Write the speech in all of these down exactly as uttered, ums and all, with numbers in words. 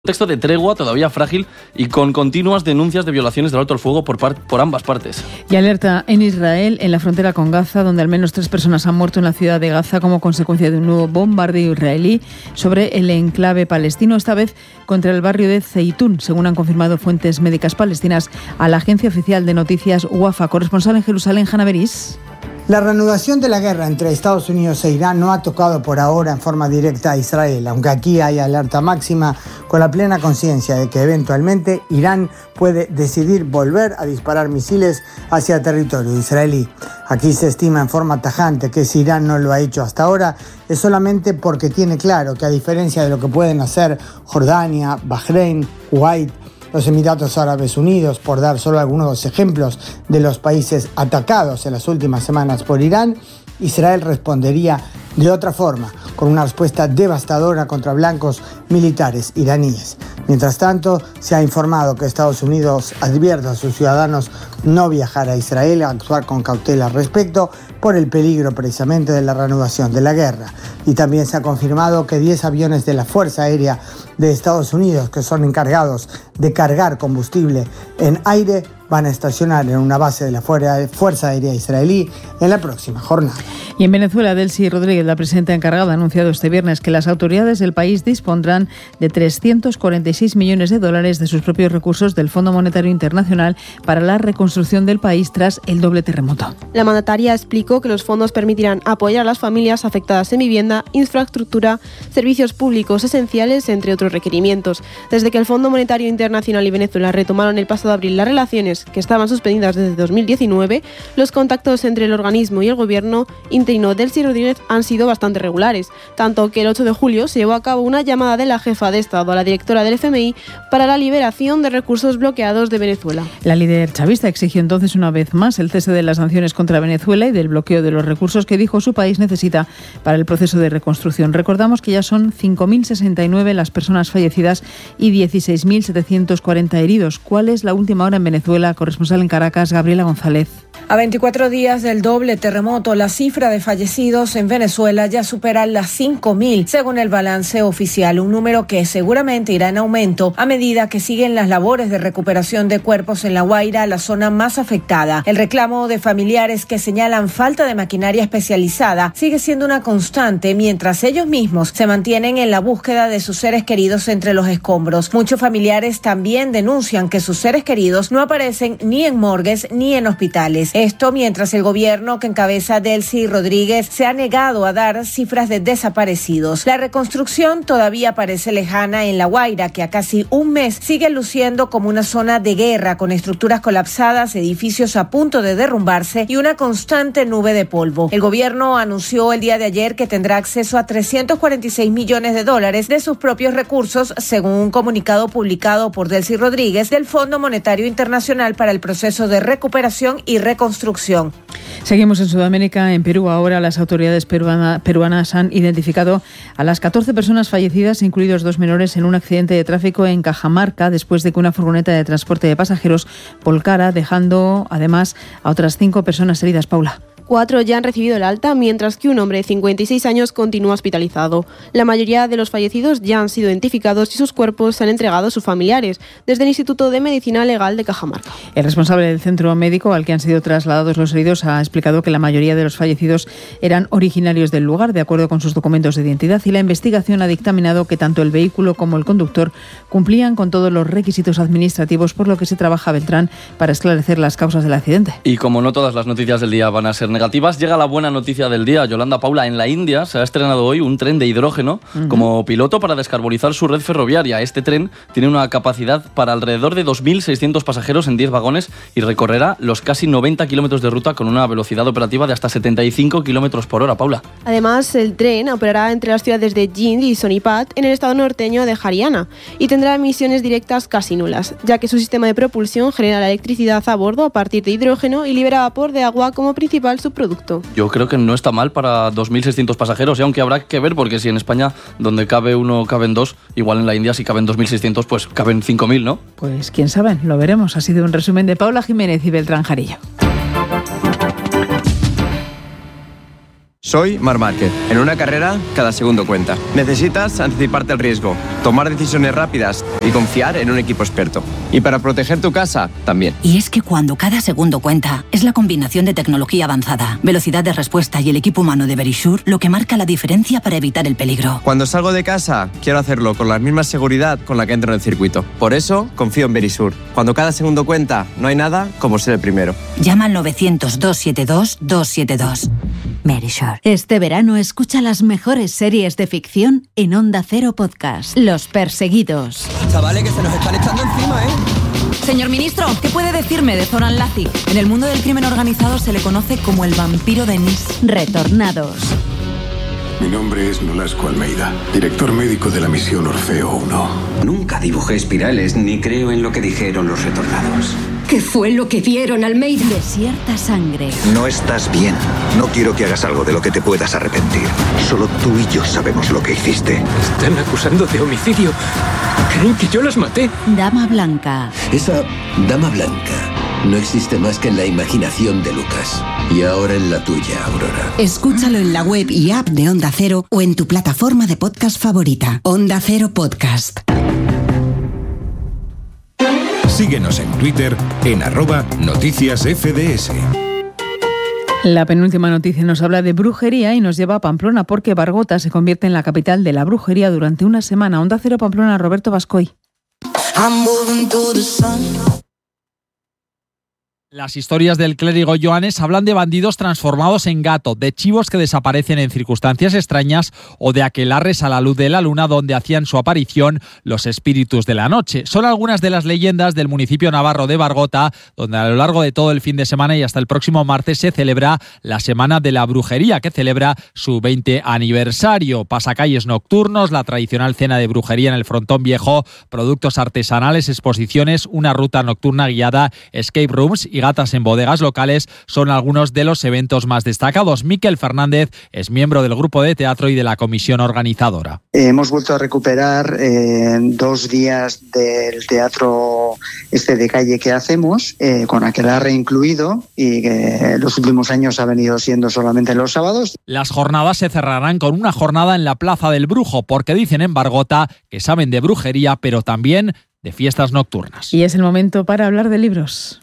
Texto de tregua todavía frágil y con continuas denuncias de violaciones del alto el fuego por, par- por ambas partes. Y alerta en Israel, en la frontera con Gaza, donde al menos tres personas han muerto en la ciudad de Gaza como consecuencia de un nuevo bombardeo israelí sobre el enclave palestino, esta vez contra el barrio de Zeitún, según han confirmado fuentes médicas palestinas a la agencia oficial de noticias Wafa. Corresponsal en Jerusalén, Hanna Beris. La reanudación de la guerra entre Estados Unidos e Irán no ha tocado por ahora en forma directa a Israel, aunque aquí hay alerta máxima con la plena conciencia de que eventualmente Irán puede decidir volver a disparar misiles hacia territorio israelí. Aquí se estima en forma tajante que si Irán no lo ha hecho hasta ahora es solamente porque tiene claro que, a diferencia de lo que pueden hacer Jordania, Bahrein, Kuwait, los Emiratos Árabes Unidos, por dar solo algunos de los ejemplos de los países atacados en las últimas semanas por Irán, Israel respondería de otra forma, con una respuesta devastadora contra blancos militares iraníes. Mientras tanto, se ha informado que Estados Unidos advierte a sus ciudadanos no viajar a Israel, a actuar con cautela al respecto, por el peligro precisamente de la reanudación de la guerra. Y también se ha confirmado que diez aviones de la Fuerza Aérea de Estados Unidos, que son encargados de cargar combustible en aire, van a estacionar en una base de la Fuerza Aérea israelí en la próxima jornada. Y en Venezuela, Delcy Rodríguez, la presidenta encargada, ha anunciado este viernes que las autoridades del país dispondrán de trescientos cuarenta y seis millones de dólares de sus propios recursos del Fondo Monetario Internacional para la reconstrucción del país tras el doble terremoto. La mandataria explicó que los fondos permitirán apoyar a las familias afectadas en vivienda, infraestructura, servicios públicos esenciales, entre otros requerimientos. Desde que el Fondo Monetario Internacional y Venezuela retomaron el pasado abril las relaciones, que estaban suspendidas desde dos mil diecinueve, los contactos entre el organismo y el gobierno interino Delcy Rodríguez han sido bastante regulares, tanto que el ocho de julio se llevó a cabo una llamada de la jefa de Estado a la directora del F M I para la liberación de recursos bloqueados de Venezuela. La líder chavista exigió entonces una vez más el cese de las sanciones contra Venezuela y del bloqueo de los recursos que dijo su país necesita para el proceso de reconstrucción. Recordamos que ya son cinco mil sesenta y nueve las personas fallecidas y dieciséis mil setecientos cuarenta heridos. ¿Cuál es la última hora en Venezuela? Corresponsal en Caracas, Gabriela González. A veinticuatro días del doble terremoto, la cifra de fallecidos en Venezuela ya supera las cinco mil, según el balance oficial, un número que seguramente irá en aumento a medida que siguen las labores de recuperación de cuerpos en La Guaira, la zona más afectada. El reclamo de familiares que señalan falta de maquinaria especializada sigue siendo una constante, mientras ellos mismos se mantienen en la búsqueda de sus seres queridos entre los escombros. Muchos familiares también denuncian que sus seres queridos no aparecen ni en morgues ni en hospitales. Esto mientras el gobierno que encabeza Delcy Rodríguez se ha negado a dar cifras de desaparecidos. La reconstrucción todavía parece lejana en La Guaira, que a casi un mes sigue luciendo como una zona de guerra, con estructuras colapsadas, edificios a punto de derrumbarse y una constante nube de polvo. El gobierno anunció el día de ayer que tendrá acceso a trescientos cuarenta y seis millones de dólares de sus propios recursos, según un comunicado publicado por Delcy Rodríguez del Fondo Monetario Internacional para el proceso de recuperación y reconstrucción. Seguimos en Sudamérica. En Perú ahora las autoridades peruana, peruanas han identificado a las catorce personas fallecidas, incluidos dos menores, en un accidente de tráfico en Cajamarca, después de que una furgoneta de transporte de pasajeros volcara, dejando además a otras cinco personas heridas. Paula. Cuatro ya han recibido el alta, mientras que un hombre de cincuenta y seis años continúa hospitalizado. La mayoría de los fallecidos ya han sido identificados y sus cuerpos se han entregado a sus familiares desde el Instituto de Medicina Legal de Cajamarca. El responsable del centro médico al que han sido trasladados los heridos ha explicado que la mayoría de los fallecidos eran originarios del lugar, de acuerdo con sus documentos de identidad, y la investigación ha dictaminado que tanto el vehículo como el conductor cumplían con todos los requisitos administrativos, por lo que se trabaja a Beltrán para esclarecer las causas del accidente. Y como no todas las noticias del día van a ser negativas, llega la buena noticia del día. Yolanda, Paula, en la India se ha estrenado hoy un tren de hidrógeno uh-huh. como piloto para descarbonizar su red ferroviaria. Este tren tiene una capacidad para alrededor de dos mil seiscientos pasajeros en diez vagones y recorrerá los casi noventa kilómetros de ruta con una velocidad operativa de hasta setenta y cinco kilómetros por hora. Paula. Además, el tren operará entre las ciudades de Jind y Sonipat en el estado norteño de Haryana y tendrá emisiones directas casi nulas, ya que su sistema de propulsión genera la electricidad a bordo a partir de hidrógeno y libera vapor de agua como principal subproducto. Yo creo que no está mal para dos mil seiscientos pasajeros, ¿eh? Aunque habrá que ver, porque si en España, donde cabe uno, caben dos, igual en la India, si caben dos mil seiscientos, pues caben cinco mil, ¿no? Pues quién sabe, lo veremos. Ha sido un resumen de Paula Jiménez y Beltrán Jarillo. Soy Marc Márquez. En una carrera, cada segundo cuenta. Necesitas anticiparte al riesgo, tomar decisiones rápidas y confiar en un equipo experto. Y para proteger tu casa, también. Y es que cuando cada segundo cuenta, es la combinación de tecnología avanzada, velocidad de respuesta y el equipo humano de Verisure lo que marca la diferencia para evitar el peligro. Cuando salgo de casa, quiero hacerlo con la misma seguridad con la que entro en el circuito. Por eso, confío en Verisure. Cuando cada segundo cuenta, no hay nada como ser el primero. Llama al novecientos, doscientos setenta y dos, doscientos setenta y dos. Verisure. Este verano escucha las mejores series de ficción en Onda Cero Podcast. Los Perseguidos. Chavales, que se nos están echando encima, ¿eh? Señor ministro, ¿qué puede decirme de Zoran Lazi? En el mundo del crimen organizado se le conoce como el vampiro de Nis. Retornados. Mi nombre es Nolasco Almeida, director médico de la misión Orfeo uno. Nunca dibujé espirales ni creo en lo que dijeron los retornados. ¿Qué fue lo que vieron, Almeida? Desierta sangre. No estás bien. No quiero que hagas algo de lo que te puedas arrepentir. Solo tú y yo sabemos lo que hiciste. Están acusando de homicidio. Creen que yo las maté. Dama Blanca. Esa Dama Blanca no existe más que en la imaginación de Lucas. Y ahora en la tuya, Aurora. Escúchalo en la web y app de Onda Cero o en tu plataforma de podcast favorita. Onda Cero Podcast. Síguenos en Twitter en arroba noticias F D S. La penúltima noticia nos habla de brujería y nos lleva a Pamplona porque Bargota se convierte en la capital de la brujería durante una semana. Onda Cero Pamplona, Roberto Bascoy. Las historias del clérigo Joanes hablan de bandidos transformados en gato, de chivos que desaparecen en circunstancias extrañas o de aquelarres a la luz de la luna donde hacían su aparición los espíritus de la noche. Son algunas de las leyendas del municipio navarro de Bargota, donde a lo largo de todo el fin de semana y hasta el próximo martes se celebra la Semana de la Brujería, que celebra su veinte aniversario. Pasacalles nocturnos, la tradicional cena de brujería en el Frontón Viejo, productos artesanales, exposiciones, una ruta nocturna guiada, escape rooms y gatas en bodegas locales son algunos de los eventos más destacados. Miquel Fernández es miembro del grupo de teatro y de la comisión organizadora. Hemos vuelto a recuperar eh, dos días del teatro este de calle que hacemos, eh, con aquelarre incluido, y que los últimos años ha venido siendo solamente los sábados. Las jornadas se cerrarán con una jornada en la Plaza del Brujo, porque dicen en Bargota que saben de brujería, pero también de fiestas nocturnas. Y es el momento para hablar de libros.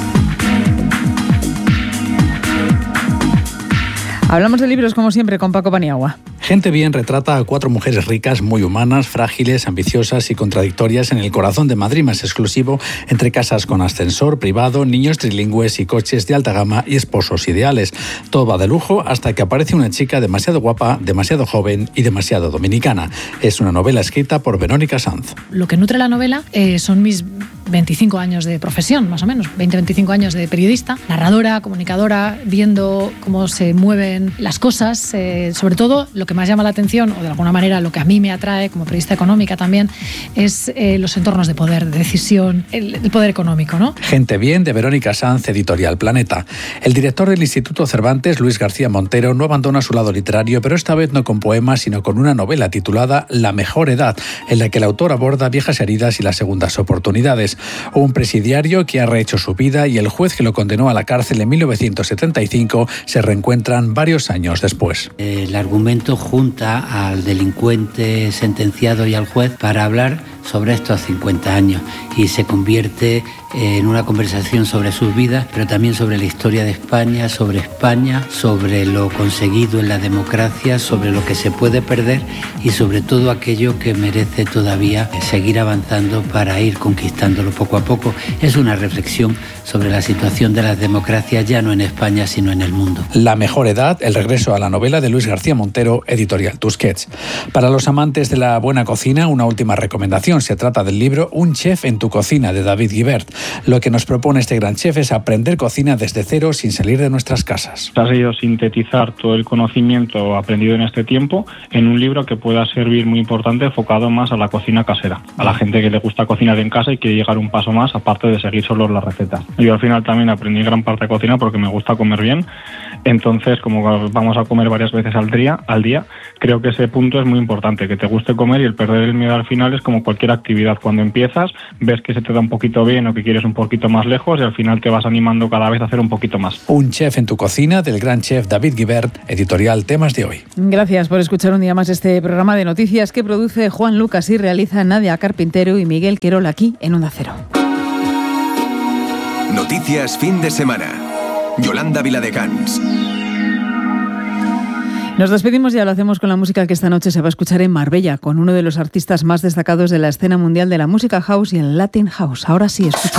Hablamos de libros como siempre con Paco Paniagua. Gente Bien retrata a cuatro mujeres ricas, muy humanas, frágiles, ambiciosas y contradictorias en el corazón de Madrid más exclusivo, entre casas con ascensor privado, niños trilingües y coches de alta gama y esposos ideales. Todo va de lujo hasta que aparece una chica demasiado guapa, demasiado joven y demasiado dominicana. Es una novela escrita por Verónica Sanz. Lo que nutre la novela eh, son mis veinticinco años de profesión, más o menos, veinte a veinticinco años de periodista, narradora, comunicadora, viendo cómo se mueven las cosas, eh, sobre todo lo que más llama la atención, o de alguna manera lo que a mí me atrae como periodista económica también, es eh, los entornos de poder, de decisión, el, el poder económico, ¿no? Gente Bien, de Verónica Sanz, editorial Planeta. El director del Instituto Cervantes, Luis García Montero, no abandona su lado literario, pero esta vez no con poemas, sino con una novela titulada La mejor edad, en la que el autor aborda viejas heridas y las segundas oportunidades. Un presidiario que ha rehecho su vida y el juez que lo condenó a la cárcel en mil novecientos setenta y cinco se reencuentran varios años después. El argumento junta al delincuente sentenciado y al juez para hablar sobre estos cincuenta años y se convierte en una conversación sobre sus vidas, pero también sobre la historia de España, sobre España, sobre lo conseguido en la democracia, sobre lo que se puede perder y sobre todo aquello que merece todavía seguir avanzando para ir conquistándolo poco a poco. Es una reflexión sobre la situación de las democracias ya no en España sino en el mundo. La mejor edad, el regreso a la novela de Luis García Montero, editorial Tusquets. Para los amantes de la buena cocina, una última recomendación. Se trata del libro Un chef en tu cocina, de David Guibert. Lo que nos propone este gran chef es aprender cocina desde cero sin salir de nuestras casas. Has ido sintetizar todo el conocimiento aprendido en este tiempo en un libro que pueda servir muy importante, enfocado más a la cocina casera, a la gente que le gusta cocinar en casa y quiere llegar un paso más, aparte de seguir solo las recetas. Yo al final también aprendí gran parte de cocina porque me gusta comer bien Entonces, como vamos a comer varias veces al día, al día, creo que ese punto es muy importante, que te guste comer, y el perder el miedo al final es como cualquier actividad. Cuando empiezas, ves que se te da un poquito bien o que quieres un poquito más lejos y al final te vas animando cada vez a hacer un poquito más. Un chef en tu cocina, del gran chef David Guibert, editorial Temas de Hoy. Gracias por escuchar un día más este programa de noticias que produce Juan Lucas y realiza Nadia Carpintero y Miguel Querol aquí en Onda Cero. Noticias fin de semana. Yolanda Viladecans. Nos despedimos, ya lo hacemos con la música que esta noche se va a escuchar en Marbella, con uno de los artistas más destacados de la escena mundial de la música house y el Latin house. Ahora sí, escucha.